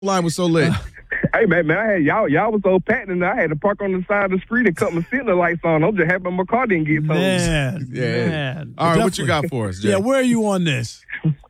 line was so lit. Hey, man, I had y'all was so packed, and I had to park on the side of the street and cut my signal lights on. I'm just happy my car didn't get towed. Man. All right, what you got for us, Jay? Yeah, where are you on this?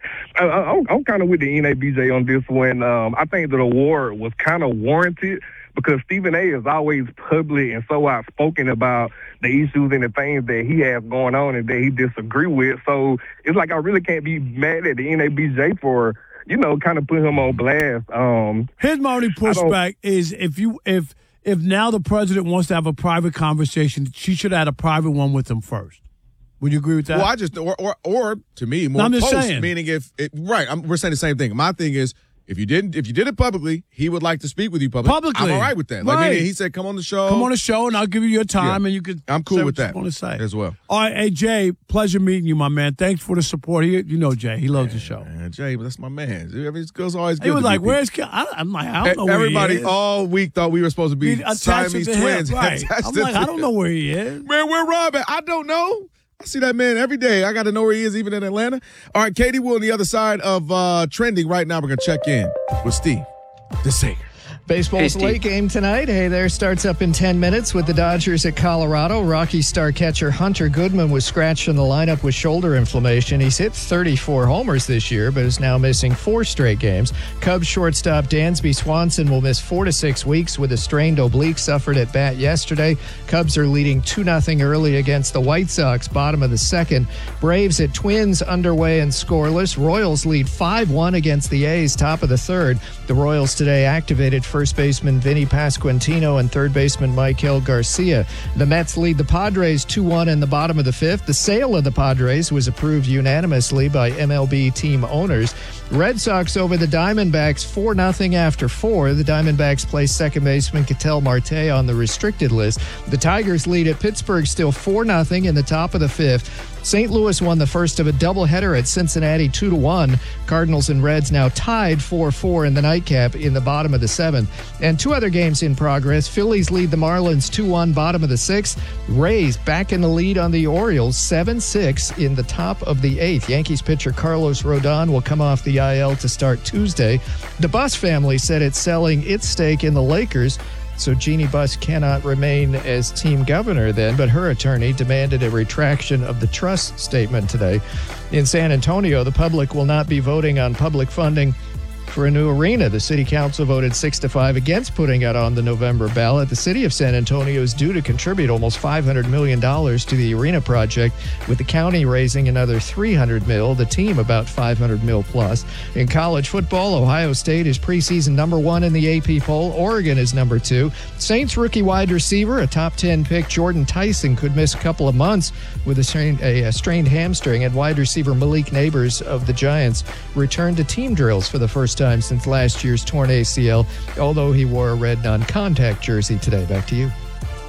I'm kind of with the NABJ on this one. I think that award was kind of warranted because Stephen A. is always public and so outspoken about the issues and the things that he has going on and that he disagree with. So it's like I really can't be mad at the NABJ for, kind of put him on blast. Here's my only pushback is if now the president wants to have a private conversation, she should have had a private one with him first. Would you agree with that? Well, I just or to me more I'm just post, saying. meaning we're saying the same thing. My thing is if you did it publicly, he would like to speak with you publicly. I'm all right with that. Like meaning he said, come on the show, and I'll give you your time, and you can. I'm cool with that. Want to say as well. All right, hey Jay, pleasure meeting you, my man. Thanks for the support. Jay, he loves the show. Man, Jay, but that's my man. It's always good. He was like, "Where's?" I'm like, I don't know where he is. Everybody all week thought we were supposed to be Siamese twins. Right. I'm like, I don't know where he is. Man, where Rob at? I don't know. I see that man every day. I got to know where he is, even in Atlanta. All right, Katie Wool on the other side of trending right now. We're going to check in with Steve DeSager. Baseball's late game tonight. Hey there, starts up in 10 minutes with the Dodgers at Colorado. Rocky star catcher Hunter Goodman was scratched in the lineup with shoulder inflammation. He's hit 34 homers this year, but is now missing 4 straight games. Cubs shortstop Dansby Swanson will miss 4 to 6 weeks with a strained oblique suffered at bat yesterday. Cubs are leading 2-0 early against the White Sox, bottom of the second. Braves at Twins underway and scoreless. Royals lead 5-1 against the A's, top of the third. The Royals today activated first baseman Vinny Pasquantino and third baseman Michael Garcia. The Mets lead the Padres 2-1 in the bottom of the fifth. The sale of the Padres was approved unanimously by MLB team owners. Red Sox over the Diamondbacks 4-0 after 4. The Diamondbacks place second baseman Ketel Marte on the restricted list. The Tigers lead at Pittsburgh still 4-0 in the top of the fifth. St. Louis won the first of a doubleheader at Cincinnati 2-1. Cardinals and Reds now tied 4-4 in the nightcap in the bottom of the seventh. And 2 other games in progress. Phillies lead the Marlins 2-1, bottom of the sixth. Rays back in the lead on the Orioles 7-6 in the top of the eighth. Yankees pitcher Carlos Rodon will come off the IL to start Tuesday. The Buss family said it's selling its stake in the Lakers, so Jeannie Buss cannot remain as team governor then, but her attorney demanded a retraction of the trust statement today. In San Antonio, the public will not be voting on public funding for a new arena. The city council voted 6-5 against putting it on the November ballot. The city of San Antonio is due to contribute almost $500 million to the arena project, with the county raising another $300 million, the team about $500 million plus. In college football, Ohio State is preseason number 1 in the AP poll. Oregon is number 2. Saints rookie wide receiver, a top 10 pick, Jordan Tyson, could miss a couple of months with a strained hamstring, and wide receiver Malik Neighbors of the Giants returned to team drills for the first time since last year's torn ACL, although he wore a red non-contact jersey today. Back to you.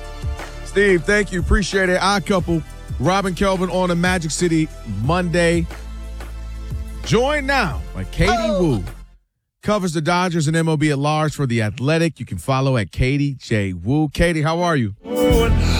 Steve, thank you. Appreciate it. Odd Couple, Robin Kelvin on a Magic City Monday. Joined now by Katie Wool. Covers the Dodgers and MLB at large for The Athletic. You can follow at Katie J. Wool. Katie, how are you?